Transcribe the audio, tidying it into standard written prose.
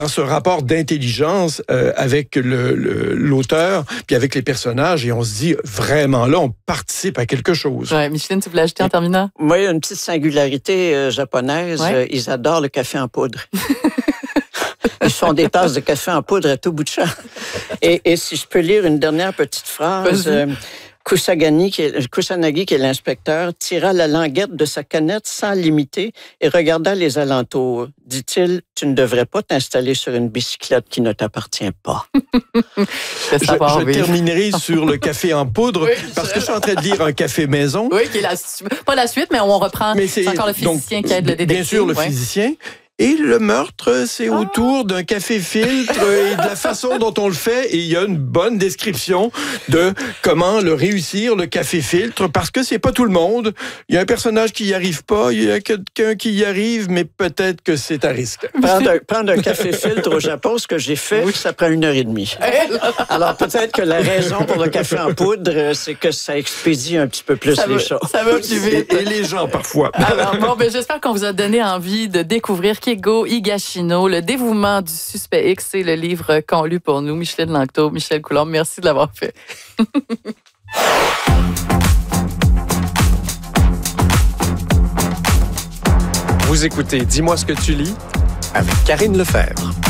ce rapport d'intelligence avec l'auteur, puis avec les personnages, et on se dit, vraiment là, on participe à quelque chose. Ouais, Micheline, tu voulais ajouter en terminant? Moi, il y a une petite singularité japonaise. Ouais. Ils adorent le café en poudre. Ils font des tasses de café en poudre à tout bout de champ. Et si je peux lire une dernière petite phrase... Kusanagi, qui est l'inspecteur, tira la languette de sa canette sans l'imiter et regarda les alentours. Dit-il, tu ne devrais pas t'installer sur une bicyclette qui ne t'appartient pas. Je terminerai sur le café en poudre, parce que je suis en train de lire un café maison. Oui, qui est pas la suite, mais on reprend. Mais c'est encore le physicien qui aide le détective. Bien sûr, le physicien. Et le meurtre, c'est autour d'un café-filtre et de la façon dont on le fait. Et il y a une bonne description de comment le réussir, le café-filtre, parce que c'est pas tout le monde. Il y a un personnage qui y arrive pas, il y a quelqu'un qui y arrive, mais peut-être que c'est à risque. Prendre un café-filtre au Japon, ce que j'ai fait, ça prend 1h30. Alors peut-être que la raison pour le café en poudre, c'est que ça expédie un petit peu plus les choses. Ça va plus vite. Et les gens, parfois. Alors, j'espère qu'on vous a donné envie de découvrir Keigo Higashino, le dévouement du suspect X, c'est le livre qu'ont lu pour nous Micheline Langto, Michel Coulombe. Merci de l'avoir fait. Vous écoutez Dis-moi ce que tu lis avec Karine Lefebvre.